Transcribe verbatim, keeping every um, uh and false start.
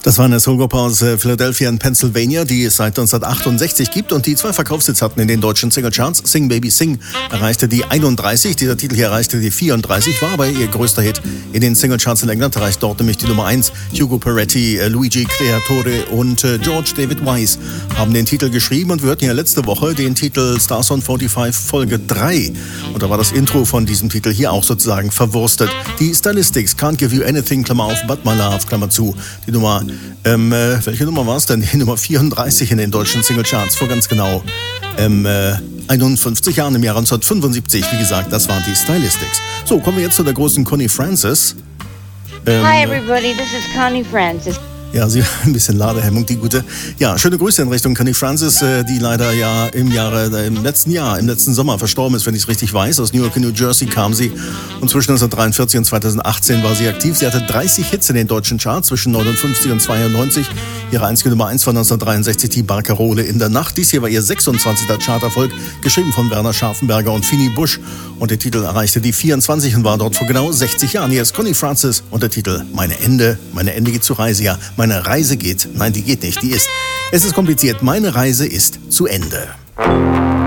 Das war eine Soulgruppe aus äh, Philadelphia in Pennsylvania, die es seit neunzehnhundertachtundsechzig gibt und die zwei Verkaufshits hatten in den deutschen Singlecharts. Sing Baby Sing erreichte die einunddreißig, dieser Titel hier erreichte die vierunddreißig, war aber ihr größter Hit in den Singlecharts in England, erreicht dort nämlich die Nummer eins. Hugo Peretti, äh, Luigi Creatore und äh, George David Wise haben den Titel geschrieben und wir hörten ja letzte Woche den Titel Stars on fünfundvierzig Folge drei. Und da war das Intro von diesem Titel hier auch sozusagen verwurstet. Die Stylistics, Can't Give You Anything, Klammer auf, But My Love, Klammer zu. Die Nummer, ähm, äh, welche Nummer war es denn? Die Nummer vierunddreißig in den deutschen Singlecharts, vor ganz genau ähm, äh, einundfünfzig Jahren, im Jahr neunzehnhundertfünfundsiebzig. Wie gesagt, das waren die Stylistics. So, kommen wir jetzt zu der großen Connie Francis. Ähm, Hi everybody, this is Connie Francis. Ja, sie ein bisschen Ladehemmung, die gute. Ja, schöne Grüße in Richtung Connie Francis, die leider ja im Jahre, im letzten Jahr, im letzten Sommer verstorben ist, wenn ich es richtig weiß. Aus New York und New Jersey kam sie und zwischen neunzehnhundertdreiundvierzig und zweitausendachtzehn war sie aktiv. Sie hatte dreißig Hits in den deutschen Charts zwischen neunundfünfzig und zweiundneunzig. Ihre einzige Nummer eins war neunzehnhundertdreiundsechzig die Barcarole in der Nacht. Dies hier war ihr sechsundzwanzigster Charterfolg, geschrieben von Werner Scharfenberger und Fini Busch. Und der Titel erreichte die vierundzwanzig und war dort vor genau sechzig Jahren. Hier ist Connie Francis und der Titel Meine Ende, meine Ende geht zur Reise. Ja, meine Reise geht, nein, die geht nicht, die ist. Es ist kompliziert, meine Reise ist zu Ende.